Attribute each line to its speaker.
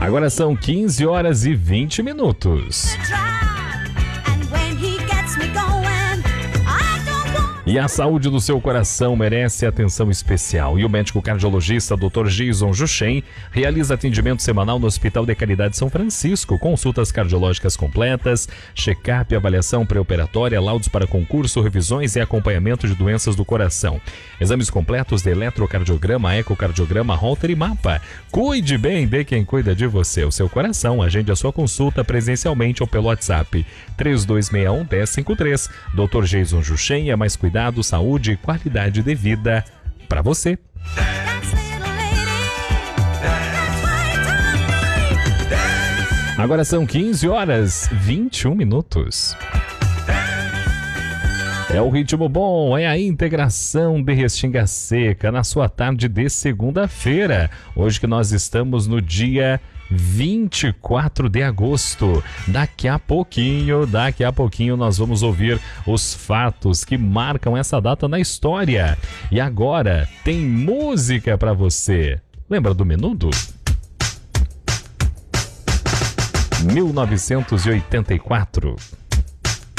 Speaker 1: Agora são 15 horas e 20 minutos. E a saúde do seu coração merece atenção especial. E o médico cardiologista Dr. Jason Juchen realiza atendimento semanal no Hospital de Caridade São Francisco. Consultas cardiológicas completas, check-up, avaliação pré-operatória, laudos para concurso, revisões e acompanhamento de doenças do coração. Exames completos de eletrocardiograma, ecocardiograma, Holter e mapa. Cuide bem de quem cuida de você, o seu coração. Agende a sua consulta presencialmente ou pelo WhatsApp 3261-1053. Dr. Jason Juchen é mais cuidado, saúde e qualidade de vida para você. Agora são 15 horas 21 minutos. É o ritmo bom, é a integração de Restinga Seca na sua tarde de segunda-feira. Hoje que nós estamos no dia 24 de agosto. Daqui a pouquinho nós vamos ouvir os fatos que marcam essa data na história. E agora tem música para você. Lembra do Menudo? 1984.